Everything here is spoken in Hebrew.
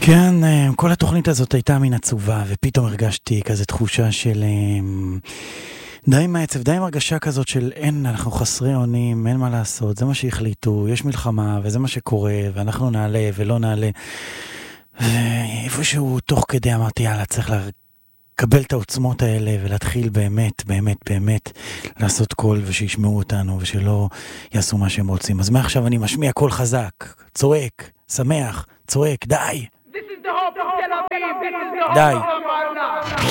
כן, כל התוכנית הזאת הייתה מן עצובה, ופתאום הרגשתי כזה תחושה של די מעצב, די עם הרגשה כזאת של אין, אנחנו חסרי אונים, אין מה לעשות, זה מה שהחליטו, יש מלחמה, וזה מה שקורה, ואנחנו נעלה ולא נעלה. ואיפשהו תוך כדי אמרתי, יאללה, צריך לקבל את העוצמות האלה, ולהתחיל באמת, באמת, באמת, לעשות קול, ושישמעו אותנו, ושלא יעשו מה שהם רוצים. אז מעכשיו אני משמיע קול חזק, צועק, שמח, צועק, די! די.